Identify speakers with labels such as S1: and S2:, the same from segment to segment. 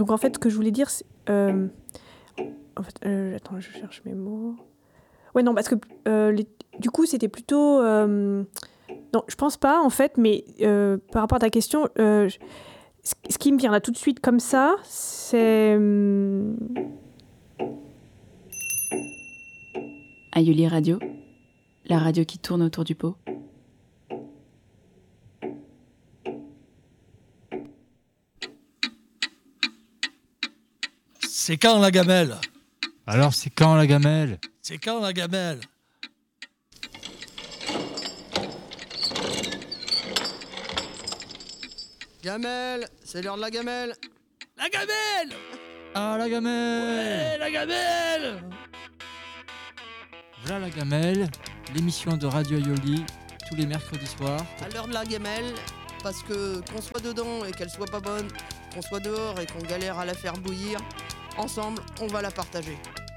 S1: Donc en fait, ce que je voulais dire, c'est... attends, je cherche mes mots. Ouais, non, parce que du coup, c'était plutôt... non, je pense pas, en fait, mais par rapport à ta question, ce qui me vient là tout de suite comme ça, c'est...
S2: Aïoli Radio, la radio qui tourne autour du pot.
S3: C'est quand la gamelle?
S4: Alors c'est quand la gamelle?
S3: C'est quand la gamelle?
S5: Gamelle, c'est l'heure de la gamelle.
S3: La gamelle!
S4: Ah la gamelle!
S3: Ouais, la gamelle!
S4: Voilà la gamelle, l'émission de Radio Aïoli, tous les mercredis soirs.
S5: À l'heure de la gamelle, parce que qu'on soit dedans et qu'elle soit pas bonne, qu'on soit dehors et qu'on galère à la faire bouillir, ensemble, on va la partager.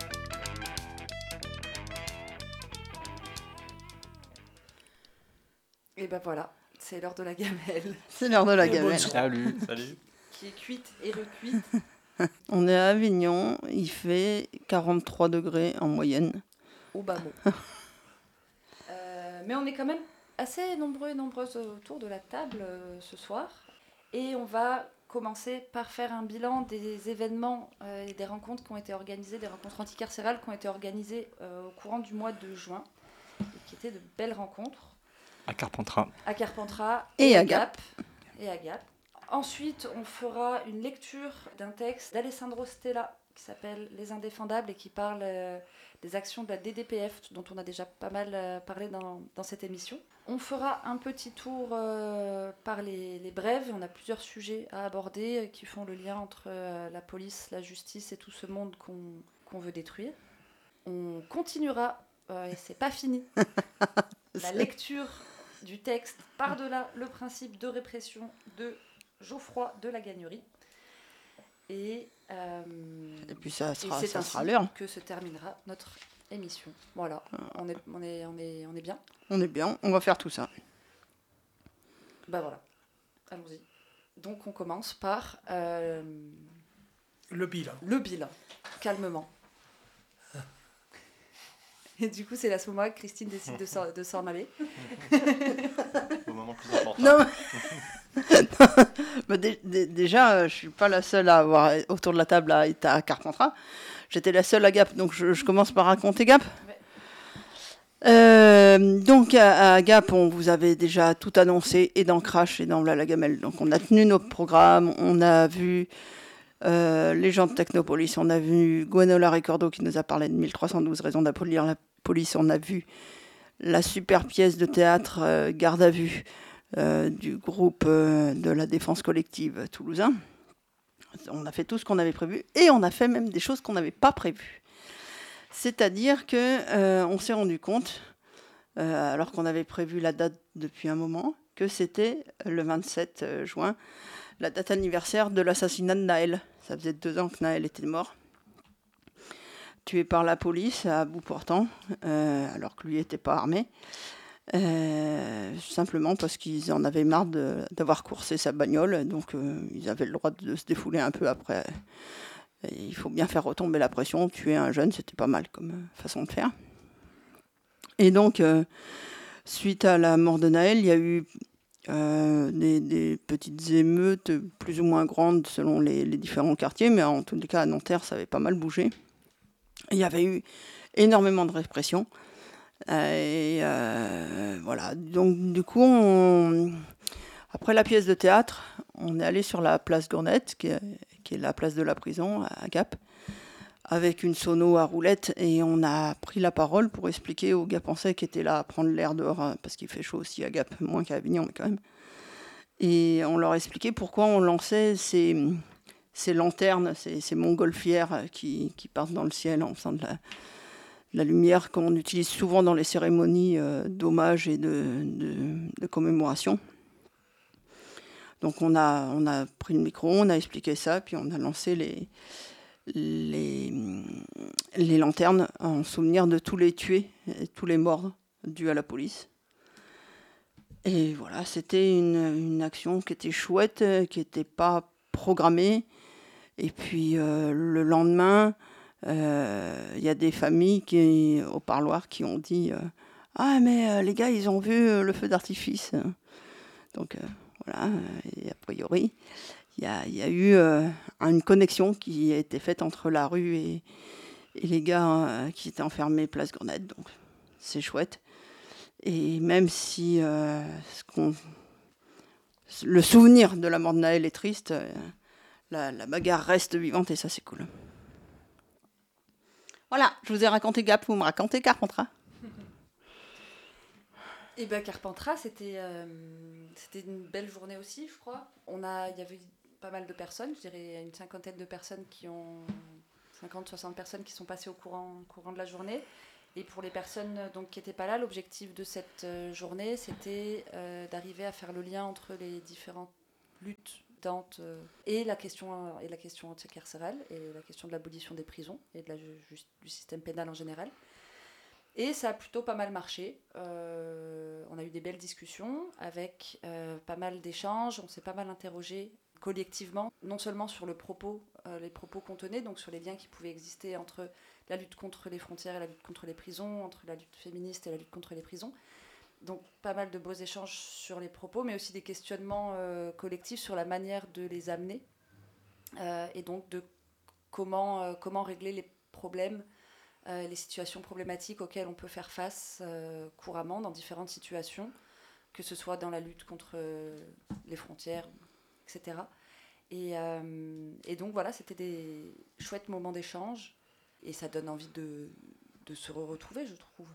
S6: Et ben voilà, c'est l'heure de la gamelle.
S7: C'est l'heure de la gamelle.
S8: Salut.
S6: Qui est cuite et recuite.
S7: On est à Avignon, il fait 43 degrés en moyenne.
S6: Au bas mot. Mais on est quand même assez nombreux et nombreuses autour de la table ce soir. Et on va commencer par faire un bilan des événements et des rencontres qui ont été organisées, des rencontres anticarcérales qui ont été organisées au courant du mois de juin, et qui étaient de belles rencontres.
S8: À Carpentras.
S6: À Carpentras
S7: Et à Gap.
S6: Et à Gap. Ensuite, on fera une lecture d'un texte d'Alessandro Stella qui s'appelle Les Indéfendables et qui parle des actions de la DDPF dont on a déjà pas mal parlé dans cette émission. On fera un petit tour par les brèves. On a plusieurs sujets à aborder qui font le lien entre la police, la justice et tout ce monde qu'on veut détruire. On continuera, et c'est pas fini, la lecture du texte Par-delà le principe de répression de Geoffroy de la Gagnerie. Et
S7: puis ça
S6: c'est
S7: sera l'heure.
S6: Que se terminera notre émission. Voilà, on est bien.
S7: On est bien, on va faire tout ça.
S6: Bah voilà, allons-y. Donc on commence par
S3: le bilan.
S6: Le bilan, calmement. Et du coup, c'est à ce moment-là que Christine décide de s'en aller.
S8: Au moment plus important.
S7: Non, mais déjà, je suis pas la seule à avoir autour de la table à être à Carpentras. J'étais la seule à Gap, donc je commence par raconter Gap. Ouais. Donc à Gap, on vous avait déjà tout annoncé, et dans Crash et dans V'là la gamelle. Donc on a tenu notre programme, on a vu les gens de Technopolis, on a vu Gwenola Ricordo qui nous a parlé de 1312 raisons d'abolir la police, on a vu la super pièce de théâtre Garde à vue du groupe de la défense collective toulousain. On a fait tout ce qu'on avait prévu et on a fait même des choses qu'on n'avait pas prévues. C'est-à-dire qu'on s'est rendu compte, alors qu'on avait prévu la date depuis un moment, que c'était le 27 juin, la date anniversaire de l'assassinat de Naël. Ça faisait 2 ans que Naël était mort, tué par la police à bout portant, alors que lui n'était pas armé. Simplement parce qu'ils en avaient marre d'avoir coursé sa bagnole, donc ils avaient le droit de se défouler un peu après. Et il faut bien faire retomber la pression, tuer un jeune, c'était pas mal comme façon de faire. Et donc, suite à la mort de Naël, il y a eu des petites émeutes plus ou moins grandes selon les différents quartiers, mais en tous les cas à Nanterre, ça avait pas mal bougé. Il y avait eu énormément de répression. Voilà, donc du coup, après la pièce de théâtre, on est allé sur la place Gournette, qui est la place de la prison à Gap, avec une sono à roulette, et on a pris la parole pour expliquer aux Gapensais qui étaient là à prendre l'air dehors, parce qu'il fait chaud aussi à Gap, moins qu'à Avignon, mais quand même. Et on leur expliquait pourquoi on lançait ces lanternes, ces montgolfières qui partent dans le ciel en faisant de la lumière qu'on utilise souvent dans les cérémonies d'hommage et de commémoration. Donc on a pris le micro, on a expliqué ça, puis on a lancé les lanternes en souvenir de tous les tués et tous les morts dus à la police. Et voilà, c'était une action qui était chouette, qui n'était pas programmée, Et puis le lendemain, il y a des familles au parloir qui ont dit ah mais les gars ils ont vu le feu d'artifice. Donc voilà, et a priori il y a eu une connexion qui a été faite entre la rue et les gars qui étaient enfermés place Grenette, donc c'est chouette. Et même si le souvenir de la mort de Naël est triste, la bagarre reste vivante et ça c'est cool. Voilà, je vous ai raconté Gap, vous me racontez Carpentras.
S6: Et bien Carpentras, c'était une belle journée aussi, je crois. Il y avait pas mal de personnes, je dirais une cinquantaine de personnes 50-60 personnes qui sont passées au courant de la journée. Et pour les personnes donc, qui n'étaient pas là, l'objectif de cette journée, c'était d'arriver à faire le lien entre les différentes luttes et la question anti-carcérale et la question de l'abolition des prisons et du système pénal en général. Et ça a plutôt pas mal marché. On a eu des belles discussions avec pas mal d'échanges. On s'est pas mal interrogé collectivement, non seulement sur les propos qu'on tenait, donc sur les liens qui pouvaient exister entre la lutte contre les frontières et la lutte contre les prisons, entre la lutte féministe et la lutte contre les prisons. Donc pas mal de beaux échanges sur les propos, mais aussi des questionnements collectifs sur la manière de les amener et donc de comment régler les problèmes, les situations problématiques auxquelles on peut faire face couramment dans différentes situations, que ce soit dans la lutte contre les frontières, etc. Et donc voilà, c'était des chouettes moments d'échange et ça donne envie de se retrouver, je trouve.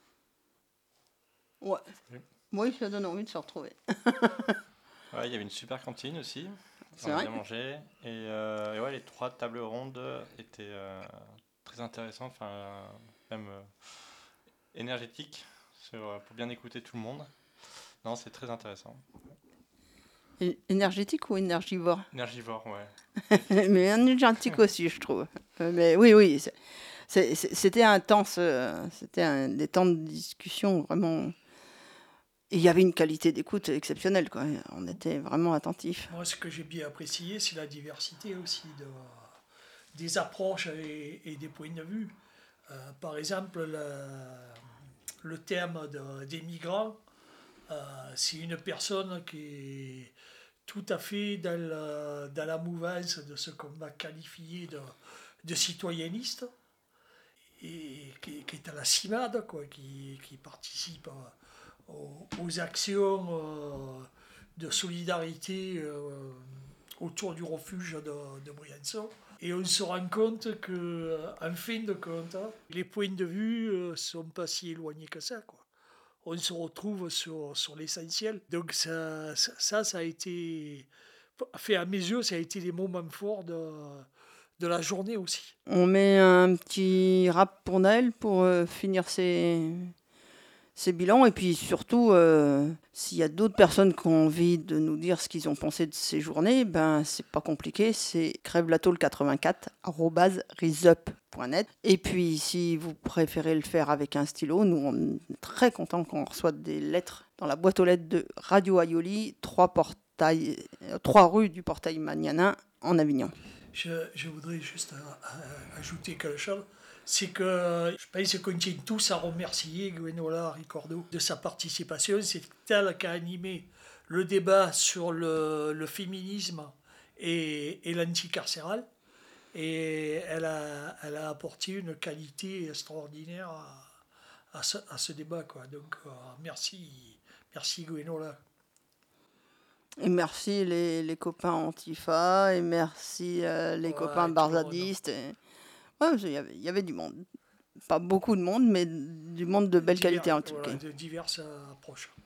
S7: Ouais. Oui, ça donne envie de se retrouver.
S8: Ouais, il y avait une super cantine aussi.
S7: C'est
S8: On a
S7: vrai.
S8: bien mangé. Et ouais, les 3 tables rondes étaient très intéressantes, même énergétiques, pour bien écouter tout le monde. Non, c'est très intéressant.
S7: Énergétique ou énergivore?
S8: Énergivore, ouais.
S7: Mais énergétique aussi, je trouve. Mais oui, c'était intense. C'était des temps de discussion vraiment. Et il y avait une qualité d'écoute exceptionnelle, quoi. On était vraiment attentifs.
S9: Moi, ce que j'ai bien apprécié, c'est la diversité aussi des approches et des points de vue. Par exemple, le thème des migrants, c'est une personne qui est tout à fait dans la mouvance de ce qu'on va qualifier de citoyenniste, et qui est à la CIMAD, quoi, qui participe aux actions de solidarité autour du refuge de Briançon. Et on se rend compte qu'en fin de compte, les points de vue ne sont pas si éloignés que ça, quoi. On se retrouve sur l'essentiel. Donc ça a été, à mes yeux, ça a été les moments forts de la journée aussi.
S7: On met un petit rap pour Naël pour finir ses bilans. Et puis surtout, s'il y a d'autres personnes qui ont envie de nous dire ce qu'ils ont pensé de ces journées, c'est pas compliqué, c'est crèvelatole84@risup.net. Et puis si vous préférez le faire avec un stylo, nous on est très contents qu'on reçoive des lettres dans la boîte aux lettres de Radio Aioli, 3 rue du Portail Magnanin en Avignon.
S9: Je voudrais juste ajouter quelque chose. C'est que je pense qu'on tient tous à remercier Gwenola Ricordo de sa participation. C'est elle qui a animé le débat sur le féminisme et l'anticarcéral. Et elle a apporté une qualité extraordinaire à ce débat, quoi. Donc merci Gwenola.
S7: Et merci les copains Antifa, et merci les copains barzadistes. Ouais, il y avait du monde. Pas beaucoup de monde, mais du monde de belle qualité en tout cas.
S9: De diverses approches.